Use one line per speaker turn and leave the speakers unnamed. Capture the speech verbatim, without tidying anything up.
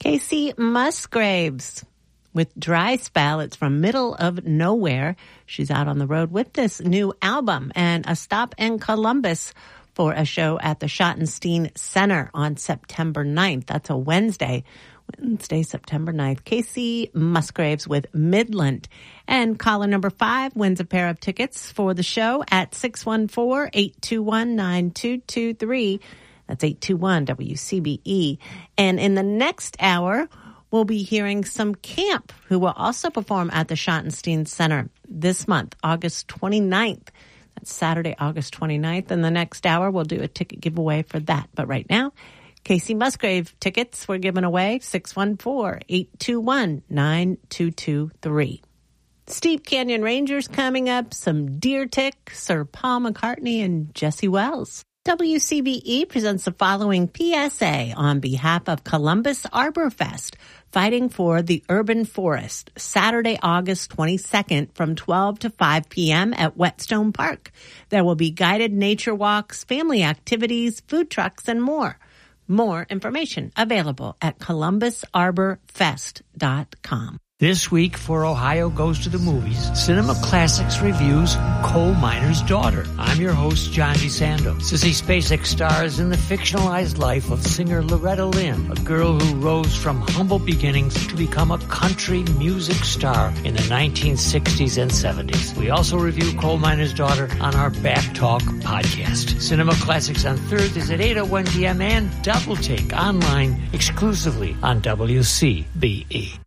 Casey Musgraves with Dry Spell. It's from Middle of Nowhere. She's out on the road with this new album and a stop in Columbus for a show at the Schottenstein Center on September ninth. That's a Wednesday. Wednesday, September ninth. Casey Musgraves with Midland. And caller number five wins a pair of tickets for the show at six one four, eight two one, nine two two three. That's eight two one W C B E. And in the next hour, we'll be hearing some Camp, who will also perform at the Schottenstein Center this month, August twenty-ninth. That's Saturday, August twenty-ninth. And the next hour, we'll do a ticket giveaway for that. But right now, Casey Musgrave tickets we're giving away, six one four, eight two one, nine two two three. Steve Canyon Rangers coming up, some Deer Tick, Sir Paul McCartney, and Jesse Wells. W C B E presents the following P S A on behalf of Columbus Arbor Fest, fighting for the urban forest, Saturday, August twenty-second from twelve to five p.m. at Whetstone Park. There will be guided nature walks, family activities, food trucks, and more. More information available at columbus arbor fest dot com.
This week for Ohio Goes to the Movies, Cinema Classics reviews Coal Miner's Daughter. I'm your host, John DeSando. Sissy Spacek stars in the fictionalized life of singer Loretta Lynn, a girl who rose from humble beginnings to become a country music star in the nineteen sixties and seventies. We also review Coal Miner's Daughter on our Back Talk podcast. Cinema Classics on Thursdays at eight oh one p.m. and Double Take online exclusively on W C B E.